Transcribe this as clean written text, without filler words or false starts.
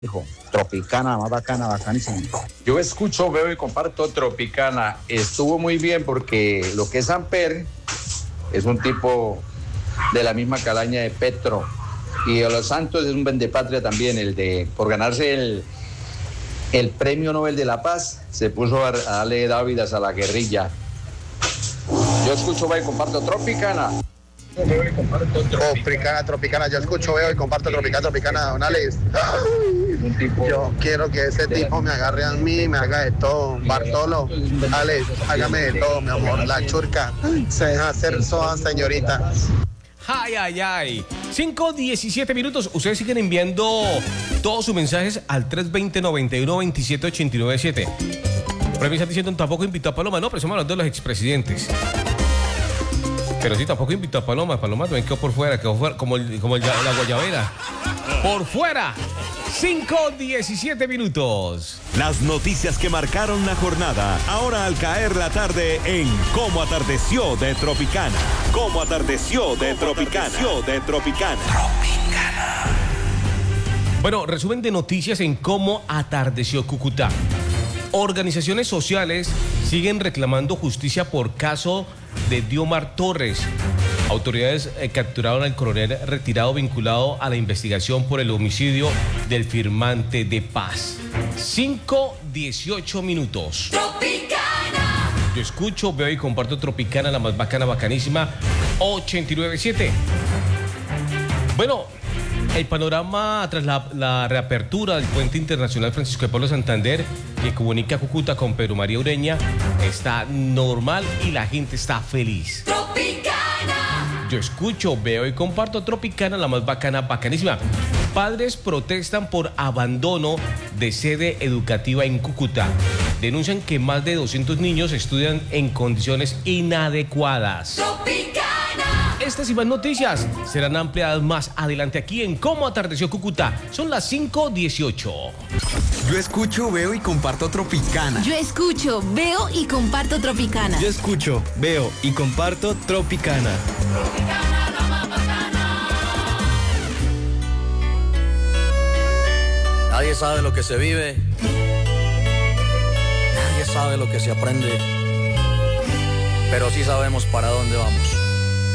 Dijo, Tropicana, más bacana, bacanísima. Yo escucho, veo y comparto Tropicana. Estuvo muy bien porque lo que es Amper es un tipo de la misma calaña de Petro. Y Los Santos es un vendepatria también, por ganarse el Premio Nobel de la Paz, se puso a darle dávidas a la guerrilla. Yo escucho, veo y comparto Tropicana. Tropicana, yo escucho, veo y comparto Tropicana, don Alex. Yo quiero que ese tipo me agarre a mí, me haga de todo. Bartolo, Alex, hágame de todo, mi amor. La churca se deja hacer soa, señorita. Ay. 5:17 minutos. Ustedes siguen enviando todos sus mensajes al 320-91-27-897. Por ahí me están diciendo, tampoco invitó a Paloma. No, pero somos hablando de los expresidentes. Pero sí, tampoco invitó a Paloma. Paloma también quedó por fuera, como la guayabera. Por fuera. 5:17 minutos. Las noticias que marcaron la jornada, ahora al caer la tarde en Cómo Atardeció de Tropicana. Cómo Atardeció de Tropicana. Bueno, resumen de noticias en Cómo Atardeció Cúcuta. Organizaciones sociales siguen reclamando justicia por caso de Diomar Torres. Autoridades capturaron al coronel retirado vinculado a la investigación por el homicidio del firmante de paz. 5:18 minutos. Tropicana. Yo escucho, veo y comparto Tropicana, la más bacana, bacanísima, 89.7. Bueno, el panorama tras la reapertura del puente internacional Francisco de Pablo Santander, que comunica Cúcuta con Pedro María Ureña, está normal y la gente está feliz. Tropicana. Yo escucho, veo y comparto Tropicana, la más bacana, bacanísima. Padres protestan por abandono de sede educativa en Cúcuta. Denuncian que más de 200 niños estudian en condiciones inadecuadas. Tropicana. Estas y más noticias serán ampliadas más adelante aquí en Cómo Atardeció Cúcuta. Son las 5:18. Yo escucho, veo y comparto Tropicana. Yo escucho, veo y comparto Tropicana. Yo escucho, veo y comparto Tropicana. Tropicana, la más bacana. Nadie sabe lo que se vive. Nadie sabe lo que se aprende. Pero sí sabemos para dónde vamos.